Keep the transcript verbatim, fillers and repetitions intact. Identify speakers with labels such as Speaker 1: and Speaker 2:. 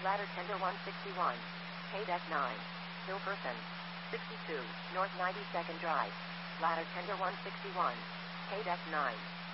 Speaker 1: Ladder Tender one sixty-one. K-Deck nine. Hilferson. sixty-two, North ninety-second Drive. Ladder Tender one sixty-one. K-Deck nine.